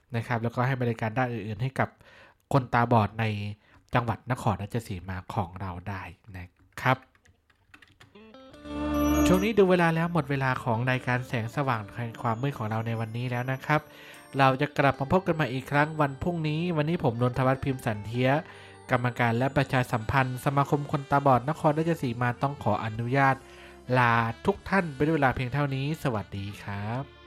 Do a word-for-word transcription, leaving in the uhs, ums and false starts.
นะครับแล้วก็ให้บริการด้านอื่นๆให้กับคนตาบอดในจังหวัดนครราชสีมาของเราได้นะครับช่วงนี้ดูเวลาแล้วหมดเวลาของรายการแสงสว่างแห่งความมืดของเราในวันนี้แล้วนะครับเราจะกลับมาพบกันใหม่อีกครั้งวันพรุ่งนี้วันนี้ผมนนทวัฒน์พิมพ์สันเทียกรรมการและประชาสัมพันธ์สมาคมคนตาบอดนครราชสีมาต้องขออนุญาตลาทุกท่านไปด้วยเวลาเพียงเท่านี้สวัสดีครับ